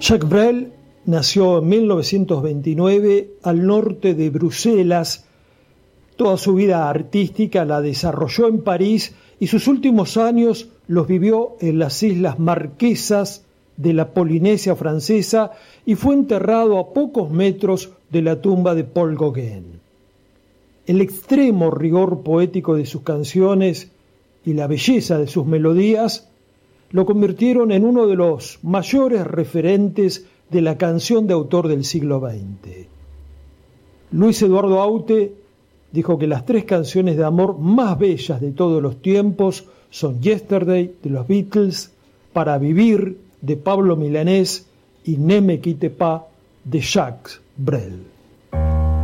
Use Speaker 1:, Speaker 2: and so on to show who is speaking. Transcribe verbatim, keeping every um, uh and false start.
Speaker 1: Jacques Brel nació en mil novecientos veintinueve al norte de Bruselas. Toda su vida artística la desarrolló en París y sus últimos años los vivió en las Islas Marquesas de la Polinesia francesa y fue enterrado a pocos metros de la tumba de Paul Gauguin. El extremo rigor poético de sus canciones y la belleza de sus melodías lo convirtieron en uno de los mayores referentes de la canción de autor del siglo veinte. Luis Eduardo Aute dijo que las tres canciones de amor más bellas de todos los tiempos son Yesterday de los Beatles, Para Vivir de Pablo Milanés y Ne me quitte pas de Jacques Brel.